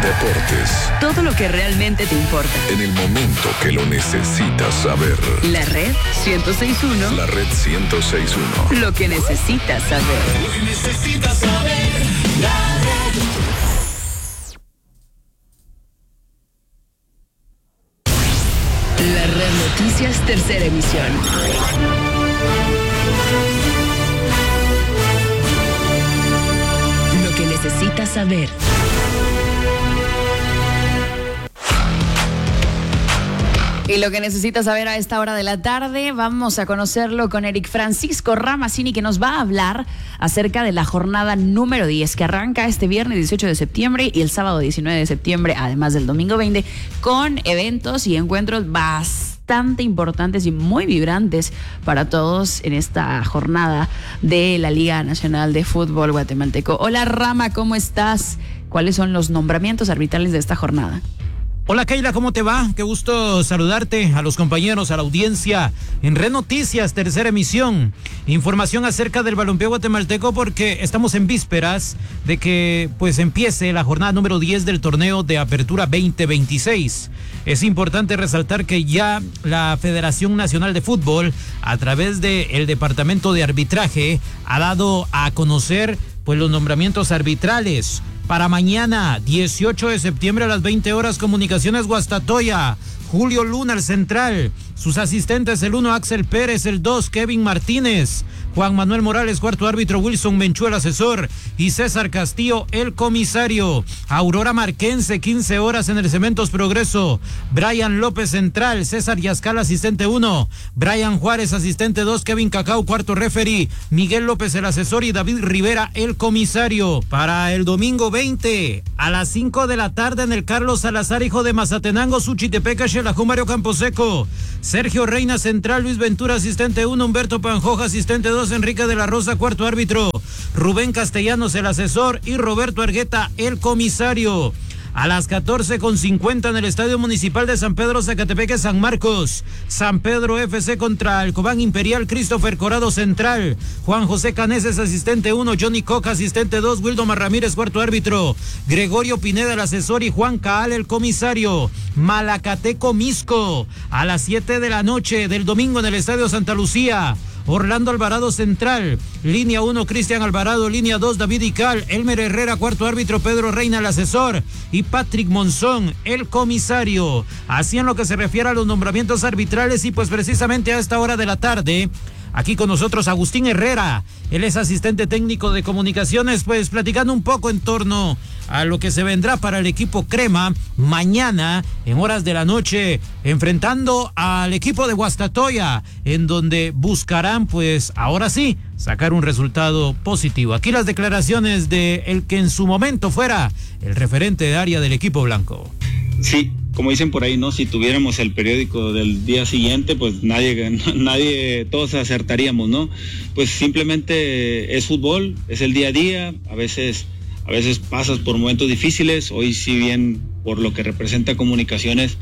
Deportes. Todo lo que realmente te importa. En el momento que lo necesitas saber. La Red 106.1. La Red 106.1. Lo que necesitas saber. Lo que necesitas saber. La Red. La Red Noticias, tercera emisión. Lo que necesitas saber. Y lo que necesitas saber a esta hora de la tarde, vamos a conocerlo con Eric Francisco Ramazzini, que nos va a hablar acerca de la jornada número 10, que arranca este viernes 18 de septiembre y el sábado 19 de septiembre, además del domingo 20, con eventos y encuentros bastante importantes y muy vibrantes para todos en esta jornada de la Liga Nacional de Fútbol Guatemalteco. Hola Rama, ¿cómo estás? ¿Cuáles son los nombramientos arbitrales de esta jornada? Hola Keila, ¿cómo te va? Qué gusto saludarte, a los compañeros, a la audiencia en Red Noticias, tercera emisión. Información acerca del balompié guatemalteco porque estamos en vísperas de que pues empiece la jornada número 10 del torneo de Apertura 2026. Es importante resaltar que ya la Federación Nacional de Fútbol, a través del Departamento de Arbitraje, ha dado a conocer pues los nombramientos arbitrales. Para mañana, 18 de septiembre a las 20 horas, Comunicaciones Guastatoya, Julio Luna, el central. Sus asistentes, el 1, Axel Pérez, el 2, Kevin Martínez, Juan Manuel Morales, cuarto árbitro, Wilson Menchú, el asesor, y César Castillo, el comisario. Aurora Marquense, 15 horas en el Cementos Progreso. Brian López, central, César Yascal, asistente 1, Brian Juárez, asistente 2, Kevin Cacao, cuarto referee, Miguel López, el asesor, y David Rivera, el comisario. Para el domingo 20, a las 5 de la tarde en el Carlos Salazar, hijo de Mazatenango, Suchitepeca, Xelajú, Mario Camposeco. Sergio Reina, central, Luis Ventura, asistente 1, Humberto Panjoja, asistente 2, Enrique de la Rosa, cuarto árbitro, Rubén Castellanos, el asesor, y Roberto Argueta, el comisario. A las 14:50 en el Estadio Municipal de San Pedro Zacatepeque, San Marcos, San Pedro FC contra el Cobán Imperial, Christopher Corado, central, Juan José Caneses, asistente 1, Johnny Coca, asistente 2, Wildomar Ramírez, cuarto árbitro, Gregorio Pineda, el asesor, y Juan Caal, el comisario. Malacateco Misco, a las 7 de la noche del domingo en el Estadio Santa Lucía, Orlando Alvarado, central, línea 1, Cristian Alvarado, línea 2, David Ical, Elmer Herrera, cuarto árbitro, Pedro Reina, el asesor, y Patrick Monzón, el comisario. Así en lo que se refiere a los nombramientos arbitrales, y pues precisamente a esta hora de la tarde, aquí con nosotros Agustín Herrera, él es asistente técnico de comunicaciones, pues platicando un poco en torno a lo que se vendrá para el equipo Crema mañana en horas de la noche, enfrentando al equipo de Guastatoya, en donde buscarán pues ahora sí sacar un resultado positivo. Aquí las declaraciones de el que en su momento fuera el referente de área del equipo blanco. Sí, como dicen por ahí, ¿no? Si tuviéramos el periódico del día siguiente, pues nadie, todos acertaríamos, ¿no? Pues simplemente es fútbol, es el día a día, a veces pasas por momentos difíciles. Hoy, si bien por lo que representa Comunicaciones,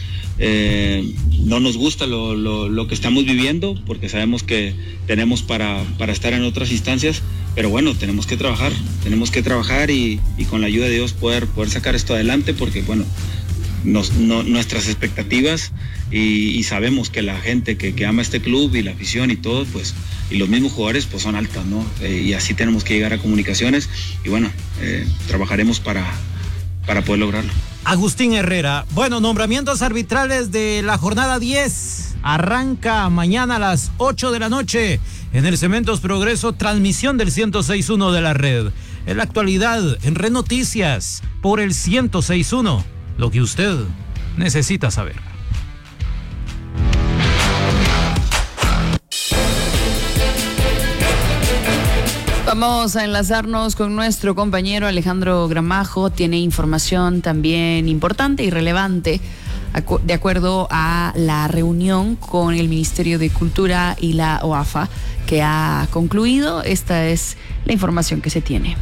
no nos gusta lo que estamos viviendo, porque sabemos que tenemos para estar en otras instancias, pero bueno, tenemos que trabajar y con la ayuda de Dios poder sacar esto adelante, porque bueno, nuestras expectativas y sabemos que la gente que ama este club y la afición y todo, pues, y los mismos jugadores, pues son altas, ¿no? Y así tenemos que llegar a Comunicaciones y bueno, trabajaremos para poder lograrlo. Agustín Herrera. Bueno, nombramientos arbitrales de la jornada 10. Arranca mañana a las 8 de la noche en el Cementos Progreso, transmisión del 106.1 de la Red. En la actualidad, en Red Noticias, por el 106.1. Lo que usted necesita saber. Vamos a enlazarnos con nuestro compañero Alejandro Gramajo. Tiene información también importante y relevante de acuerdo a la reunión con el Ministerio de Cultura y la OAFA que ha concluido. Esta es la información que se tiene.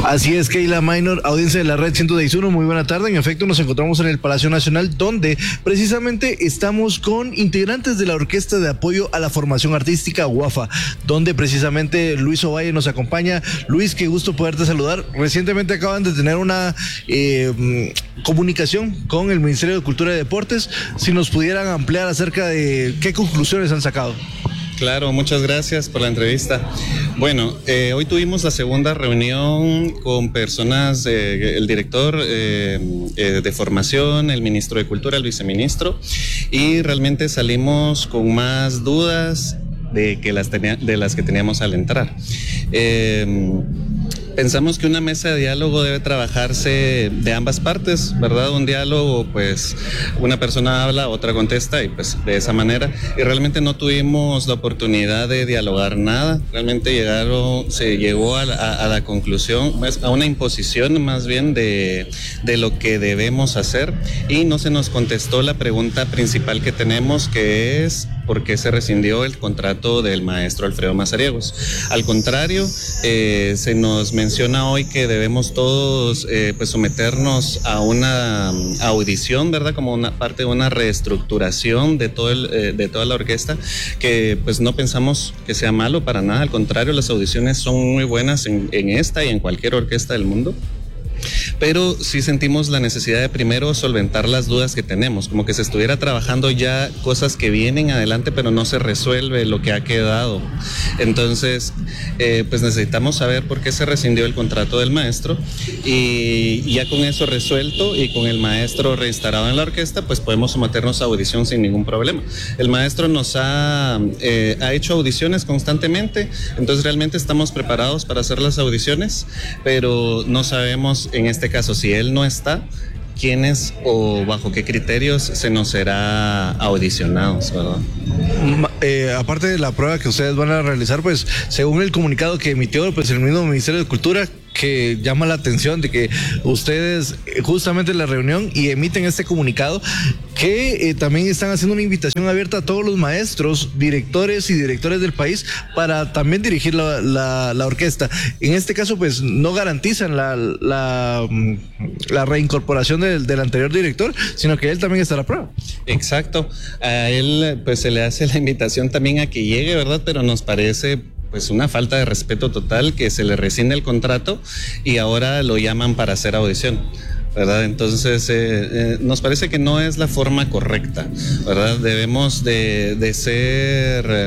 Así es, Keila Minor, audiencia de la Red 161, muy buena tarde. En efecto, nos encontramos en el Palacio Nacional, donde precisamente estamos con integrantes de la Orquesta de Apoyo a la Formación Artística UAFA, donde precisamente Luis Ovalle nos acompaña. Luis, qué gusto poderte saludar. Recientemente acaban de tener una comunicación con el Ministerio de Cultura y Deportes. Si nos pudieran ampliar acerca de qué conclusiones han sacado. Claro, muchas gracias por la entrevista. Bueno, hoy tuvimos la segunda reunión con personas, el director de formación, el ministro de Cultura, el viceministro, y realmente salimos con más dudas de las que teníamos al entrar. Pensamos que una mesa de diálogo debe trabajarse de ambas partes, ¿verdad? Un diálogo, pues, una persona habla, otra contesta y pues de esa manera. Y realmente no tuvimos la oportunidad de dialogar nada. Realmente se llegó a la conclusión, pues, a una imposición más bien de lo que debemos hacer, y no se nos contestó la pregunta principal que tenemos, que es ¿por qué se rescindió el contrato del maestro Alfredo Mazariegos? Al contrario, se nos menciona hoy que debemos todos pues someternos a una audición, ¿verdad? Como una parte de una reestructuración de toda la orquesta, que pues no pensamos que sea malo para nada. Al contrario, las audiciones son muy buenas en esta y en cualquier orquesta del mundo. Pero sí sentimos la necesidad de primero solventar las dudas que tenemos, como que se estuviera trabajando ya cosas que vienen adelante, pero no se resuelve lo que ha quedado. Entonces, pues necesitamos saber por qué se rescindió el contrato del maestro, y ya con eso resuelto y con el maestro reinstalado en la orquesta, pues podemos someternos a audición sin ningún problema. El maestro nos ha hecho audiciones constantemente, entonces realmente estamos preparados para hacer las audiciones, pero no sabemos en este caso, si él no está, quiénes o bajo qué criterios se nos será audicionados, ¿verdad? Aparte de la prueba que ustedes van a realizar, pues según el comunicado que emitió pues el mismo Ministerio de Cultura, que llama la atención de que ustedes justamente en la reunión y emiten este comunicado, que también están haciendo una invitación abierta a todos los maestros, directores y directores del país para también dirigir la orquesta. En este caso, pues no garantizan la reincorporación del anterior director, sino que él también estará a prueba. Exacto. A él pues se le hace la invitación también a que llegue, ¿verdad? Pero nos parece pues una falta de respeto total que se le rescinde el contrato y ahora lo llaman para hacer audición, ¿verdad? Entonces nos parece que no es la forma correcta, ¿verdad? Debemos de ser